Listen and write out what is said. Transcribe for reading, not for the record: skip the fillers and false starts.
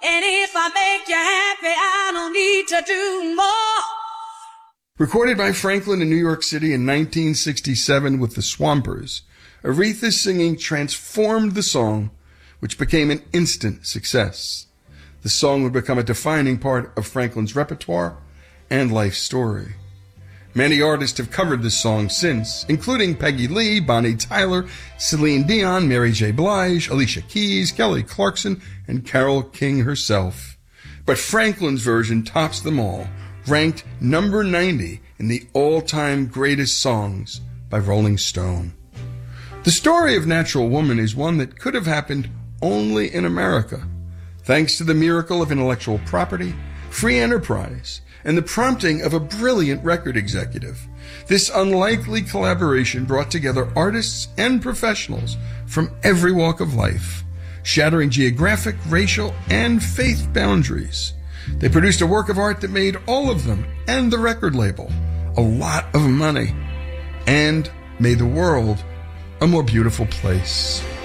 And if I make you happy, I don't need to do more. Recorded by Franklin in New York City in 1967 with the Swampers, Aretha's singing transformed the song, which became an instant success. The song would become a defining part of Franklin's repertoire and life story. Many artists have covered this song since, including Peggy Lee, Bonnie Tyler, Celine Dion, Mary J. Blige, Alicia Keys, Kelly Clarkson, and Carole King herself. But Franklin's version tops them all, ranked number 90 in the all-time greatest songs by Rolling Stone. The story of Natural Woman is one that could have happened only in America, thanks to the miracle of intellectual property, free enterprise, and the prompting of a brilliant record executive. This unlikely collaboration brought together artists and professionals from every walk of life, shattering geographic, racial, and faith boundaries. They produced a work of art that made all of them and the record label a lot of money and made the world a more beautiful place.